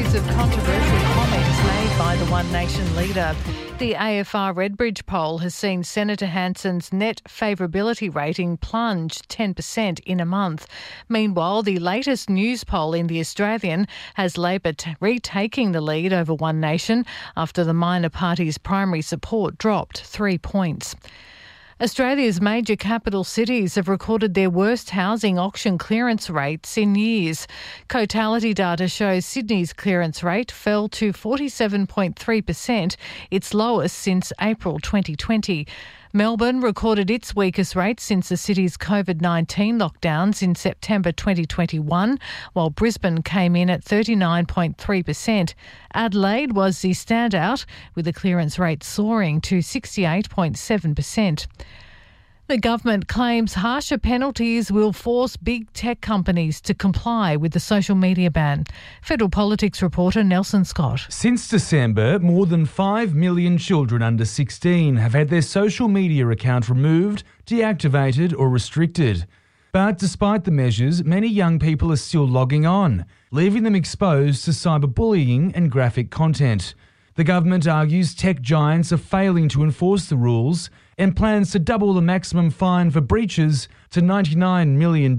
series of controversial comments made by the One Nation leader. The AFR Redbridge poll has seen Senator Hanson's net favourability rating plunge 10% in a month. Meanwhile, the latest news poll in The Australian has Labor retaking the lead over One Nation after the minor party's primary support dropped 3 points. Australia's major capital cities have recorded their worst housing auction clearance rates in years. Cotality data shows Sydney's clearance rate fell to 47.3%, its lowest since April 2020. Melbourne recorded its weakest rate since the city's COVID-19 lockdowns in September 2021, while Brisbane came in at 39.3%. Adelaide was the standout, with the clearance rate soaring to 68.7%. The government claims harsher penalties will force big tech companies to comply with the social media ban. Federal Politics reporter Nelson Scott. Since December, more than 5 million children under 16 have had their social media account removed, deactivated or restricted. But despite the measures, many young people are still logging on, leaving them exposed to cyberbullying and graphic content. The government argues tech giants are failing to enforce the rules and plans to double the maximum fine for breaches to $99 million.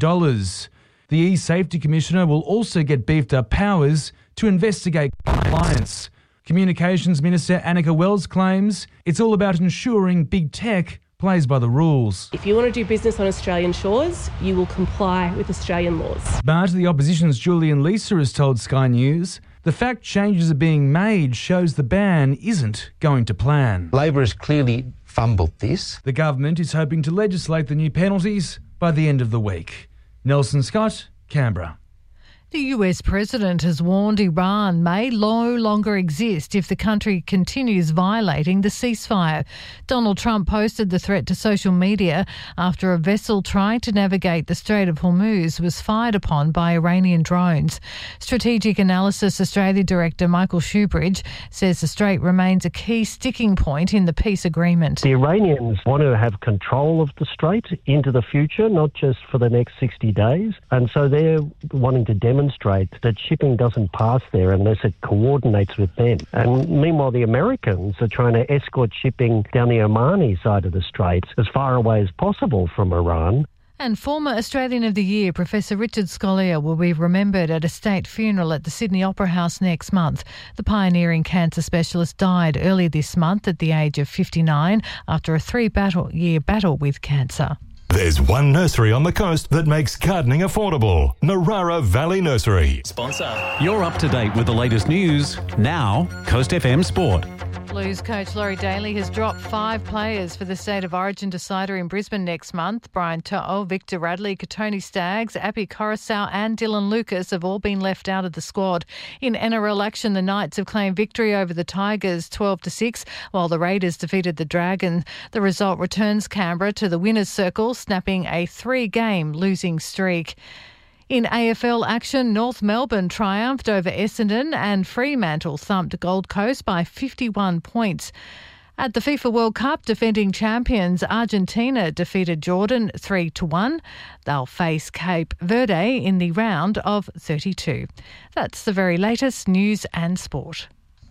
The E-Safety Commissioner will also get beefed up powers to investigate compliance. Communications Minister Annika Wells claims it's all about ensuring big tech plays by the rules. If you want to do business on Australian shores, you will comply with Australian laws. But the opposition's Julian Leeser has told Sky News the fact changes are being made shows the ban isn't going to plan. Labor has clearly fumbled this. The government is hoping to legislate the new penalties by the end of the week. Nelson Scott, Canberra. The US president has warned Iran may no longer exist if the country continues violating the ceasefire. Donald Trump posted the threat to social media after a vessel trying to navigate the Strait of Hormuz was fired upon by Iranian drones. Strategic Analysis Australia Director Michael Shoebridge says the strait remains a key sticking point in the peace agreement. The Iranians want to have control of the strait into the future, not just for the next 60 days. And so they're wanting to demonstrate that shipping doesn't pass there unless it coordinates with them. And meanwhile, the Americans are trying to escort shipping down the Omani side of the Straits as far away as possible from Iran. And former Australian of the Year, Professor Richard Scolyer, will be remembered at a state funeral at the Sydney Opera House next month. The pioneering cancer specialist died earlier this month at the age of 59 after a 3-year battle with cancer. There's one nursery on the coast that makes gardening affordable. Narara Valley Nursery. Sponsor. You're up to date with the latest news. Now, Coast FM Sport. Blues coach Laurie Daly has dropped 5 players for the State of Origin decider in Brisbane next month. Brian To'o, Victor Radley, Katoni Staggs, Api Coruscant and Dylan Lucas have all been left out of the squad. In NRL action, the Knights have claimed victory over the Tigers 12-6, while the Raiders defeated the Dragons. The result returns Canberra to the winners' circle, snapping a 3-game losing streak. In AFL action, North Melbourne triumphed over Essendon and Fremantle thumped Gold Coast by 51 points. At the FIFA World Cup, defending champions Argentina defeated Jordan 3-1. They'll face Cape Verde in the round of 32. That's the very latest news and sport.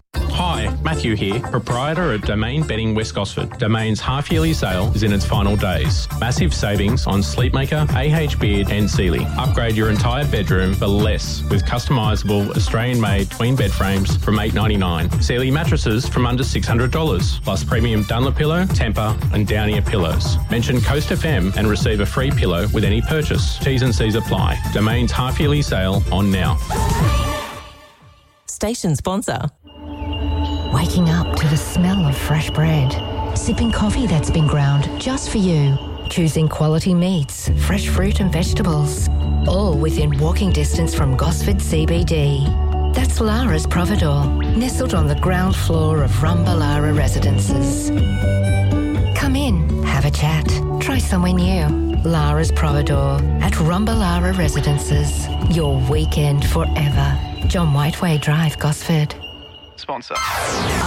Hi, Matthew here, proprietor at Domain Bedding West Gosford. Domain's half-yearly sale is in its final days. Massive savings on Sleepmaker, AH Beard and Sealy. Upgrade your entire bedroom for less with customisable Australian-made twin bed frames from $8.99. Sealy mattresses from under $600, plus premium Dunlopillow, Tempur and Downier pillows. Mention Coast FM and receive a free pillow with any purchase. T's and C's apply. Domain's half-yearly sale on now. Station sponsor. Waking up to the smell of fresh bread. Sipping coffee that's been ground just for you. Choosing quality meats, fresh fruit and vegetables. All within walking distance from Gosford CBD. That's Lara's Providore, nestled on the ground floor of Rumbalara Residences. Come in, have a chat, try somewhere new. Lara's Providore at Rumbalara Residences. Your weekend forever. John Whiteway Drive, Gosford. Sponsor.